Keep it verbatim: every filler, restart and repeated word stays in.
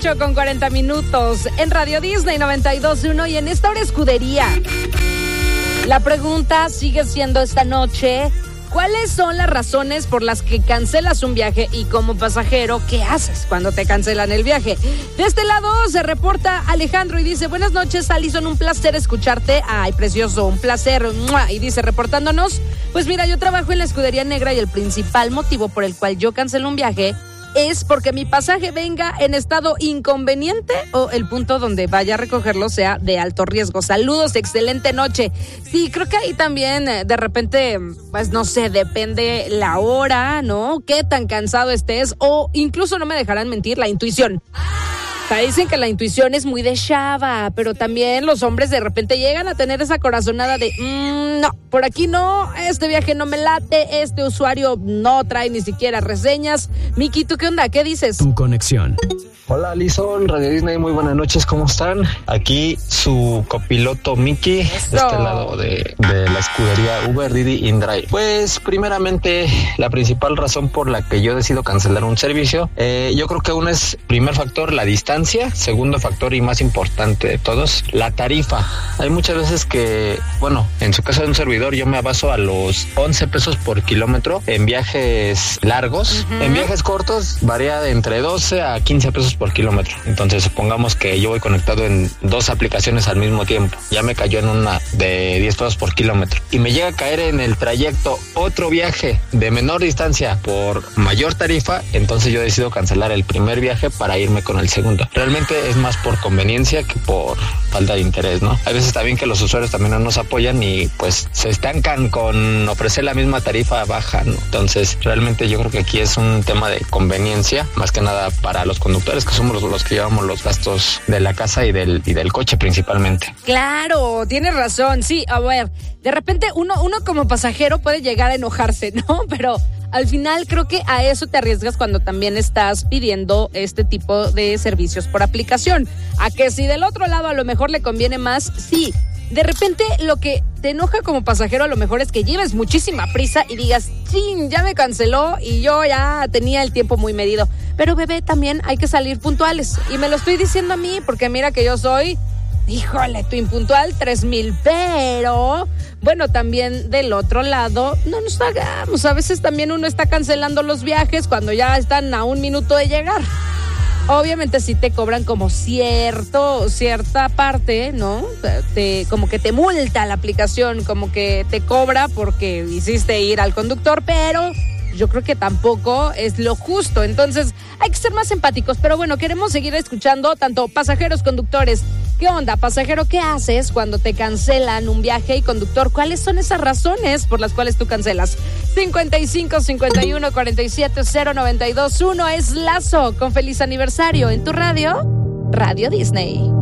Con cuarenta minutos en Radio Disney noventa y dos punto uno y en esta hora escudería. La pregunta sigue siendo esta noche: ¿cuáles son las razones por las que cancelas un viaje? Y como pasajero, ¿qué haces cuando te cancelan el viaje? De este lado se reporta Alejandro y dice: buenas noches, Alison, un placer escucharte. Ay, precioso, un placer. Y dice, reportándonos, pues mira, yo trabajo en la escudería negra y el principal motivo por el cual yo cancelo un viaje es porque mi pasaje venga en estado inconveniente o el punto donde vaya a recogerlo sea de alto riesgo. Saludos, excelente noche. Sí, creo que ahí también de repente, pues no sé, depende la hora, ¿no? Qué tan cansado estés o incluso, no me dejarán mentir, la intuición. O sea, dicen que la intuición es muy de chava, pero también los hombres de repente llegan a tener esa corazonada de mmm, no, por aquí no, este viaje no me late, este usuario no trae ni siquiera reseñas. Miki, ¿tú qué onda? ¿Qué dices? Tu conexión. Hola, Alison, Radio Disney, muy buenas noches, ¿cómo están? Aquí su copiloto Miki, de este lado de, de la escudería Uber, Didi, InDrive. Pues, primeramente, la principal razón por la que yo decido cancelar un servicio, eh, yo creo que uno es, primer factor, la distancia, segundo factor y más importante de todos, la tarifa. Hay muchas veces que, bueno, en su caso de un servidor, yo me baso a los once pesos por kilómetro en viajes largos. Uh-huh. En viajes cortos varía de entre doce a quince pesos por kilómetro. Entonces supongamos que yo voy conectado en dos aplicaciones al mismo tiempo. Ya me cayó en una de diez pesos por kilómetro y me llega a caer en el trayecto otro viaje de menor distancia por mayor tarifa, entonces yo decido cancelar el primer viaje para irme con el segundo. Realmente es más por conveniencia que por falta de interés, ¿no? Hay veces también que los usuarios también no nos apoyan y pues se estancan con ofrecer la misma tarifa baja, ¿no? Entonces realmente yo creo que aquí es un tema de conveniencia, más que nada para los conductores, que somos los, los que llevamos los gastos de la casa y del, y del coche principalmente. Claro, tienes razón, sí, a ver, de repente uno, uno como pasajero puede llegar a enojarse, ¿no? Pero al final creo que a eso te arriesgas cuando también estás pidiendo este tipo de servicios por aplicación. A que si del otro lado a lo mejor le conviene más, sí. De repente lo que te enoja como pasajero a lo mejor es que lleves muchísima prisa y digas, chin, ya me canceló y yo ya tenía el tiempo muy medido. Pero bebé, también hay que salir puntuales. Y me lo estoy diciendo a mí porque mira que yo soy, híjole, tu impuntual tres mil, pero bueno, también del otro lado, no nos hagamos. A veces también uno está cancelando los viajes cuando ya están a un minuto de llegar. Obviamente sí te cobran como cierto, cierta parte, ¿no? Te, como que te multa la aplicación, como que te cobra porque hiciste ir al conductor, pero yo creo que tampoco es lo justo. Entonces hay que ser más empáticos, pero bueno, queremos seguir escuchando tanto pasajeros, conductores. ¿Qué onda, pasajero? ¿Qué haces cuando te cancelan un viaje? Y conductor, ¿cuáles son esas razones por las cuales tú cancelas? cincuenta y cinco, cincuenta y uno, cuarenta y siete, cero noventa y dos uno es Lazo con feliz aniversario en tu radio, Radio Disney.